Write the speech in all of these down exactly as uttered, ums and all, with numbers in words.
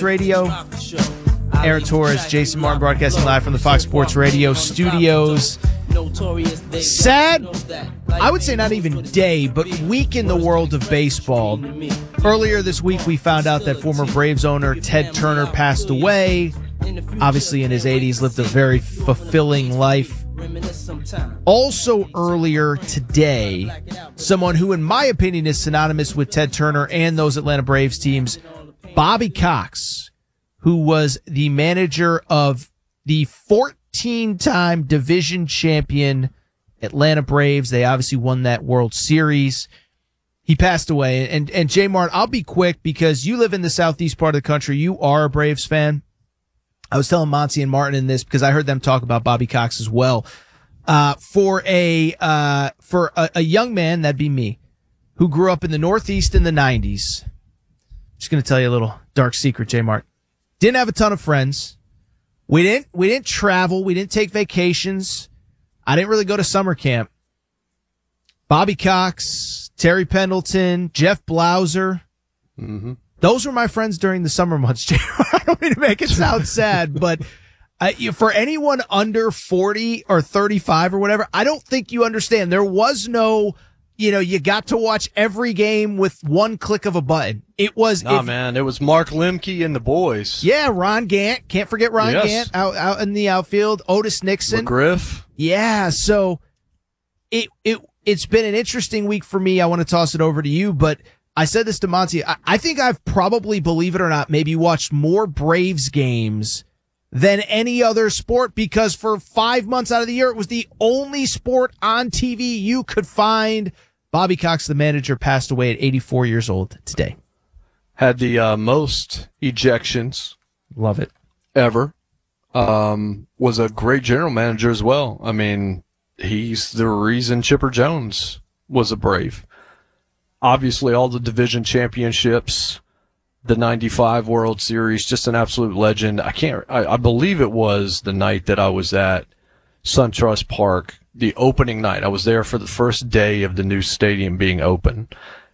Sports Radio. Aaron Torres, Jason Martin broadcasting live from the Fox Sports Radio studios. Sad, I would say not even day, but week in the world of baseball. Earlier this week, we found out that former Braves owner Ted Turner passed away. Obviously, in his eighties, lived a very fulfilling life. Also earlier today, someone who, in my opinion, is synonymous with Ted Turner and those Atlanta Braves teams, Bobby Cox, who was the manager of the fourteen-time division champion Atlanta Braves. They obviously won that World Series. He passed away. And, and J. Mart, I'll be quick because you live in the southeast part of the country. You are a Braves fan. I was telling Monty and Martin in this because I heard them talk about Bobby Cox as well. Uh, for a, uh, for a, a young man, that'd be me, who grew up in the Northeast in the nineties. Just going to tell you a little dark secret, J. Mart. Didn't have a ton of friends. We didn't, we didn't travel. We didn't take vacations. I didn't really go to summer camp. Bobby Cox, Terry Pendleton, Jeff Blauser. Mm-hmm. Those were my friends during the summer months, J. I don't mean to make it sound sad, but uh, for anyone under forty or thirty-five or whatever, I don't think you understand. There was no, you know, you got to watch every game with one click of a button. It was, nah, if, man, it was Mark Lemke and the boys. Yeah, Ron Gant. Can't forget Ron yes. Gant out, out in the outfield. Otis Nixon. McGriff. Yeah, so it, it, it's been an interesting week for me. I want to toss it over to you, but I said this to Monty. I, I think I've probably, believe it or not, maybe watched more Braves games than any other sport because for five months out of the year, it was the only sport on T V you could find. Bobby Cox, the manager, passed away at eighty-four years old today. Had the uh, most ejections. Love it. Ever. Um, was a great general manager as well. I mean, he's the reason Chipper Jones was a Brave. Obviously, all the division championships, the ninety-five World Series, just an absolute legend. I can't, I, I believe it was the night that I was at SunTrust Park, the opening night. I was there for the first day of the new stadium being open.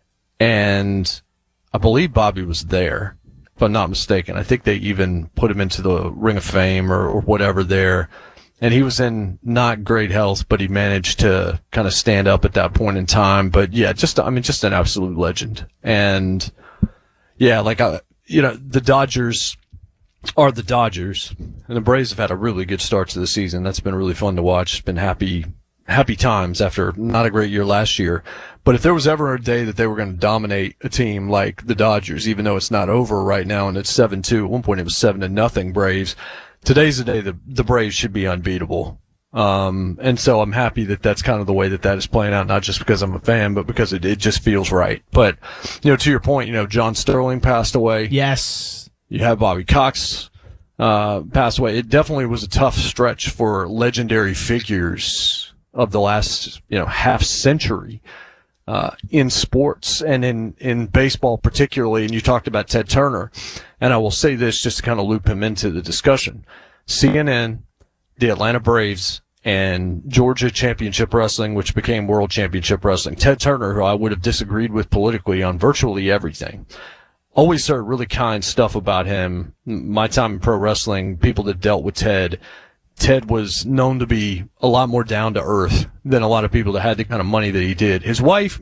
And I believe Bobby was there, if I'm not mistaken. I think they even put him into the Ring of Fame or, or whatever there. And he was in not great health, but he managed to kind of stand up at that point in time. But yeah, just, I mean, just an absolute legend. And yeah, like, I, you know, the Dodgers are the Dodgers, and the Braves have had a really good start to the season. That's been really fun to watch. It's been happy, happy times after not a great year last year. But if there was ever a day that they were going to dominate a team like the Dodgers, even though it's not over right now and it's seven two, at one point it was seven to nothing Braves. Today's the day the, the Braves should be unbeatable. Um, and so I'm happy that that's kind of the way that that is playing out, not just because I'm a fan, but because it, it just feels right. But, you know, to your point, you know, John Sterling passed away. Yes. You have Bobby Cox, uh, pass away. It definitely was a tough stretch for legendary figures of the last, you know, half century, uh, in sports and in, in baseball particularly. And you talked about Ted Turner. And I will say this just to kind of loop him into the discussion. C N N, the Atlanta Braves, and Georgia Championship Wrestling, which became World Championship Wrestling. Ted Turner, who I would have disagreed with politically on virtually everything, always heard really kind stuff about him. My time in pro wrestling, people that dealt with Ted, Ted was known to be a lot more down to earth than a lot of people that had the kind of money that he did. His wife,